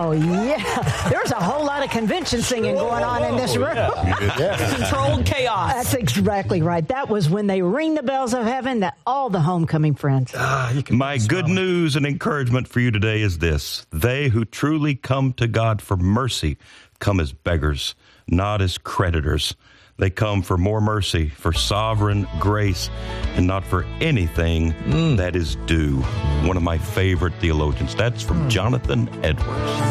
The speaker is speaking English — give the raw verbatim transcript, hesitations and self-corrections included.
Oh, yeah. There's a whole lot of convention singing going on in this room. Yeah. Controlled chaos. That's exactly right. That was when they ring the bells of heaven, that all the homecoming friends. Ah, you can My good smell it. news and encouragement for you today is this. They who truly come to God for mercy come as beggars, not as creditors. They come for more mercy, for sovereign grace, and not for anything mm. that is due. One of my favorite theologians. That's from mm. Jonathan Edwards.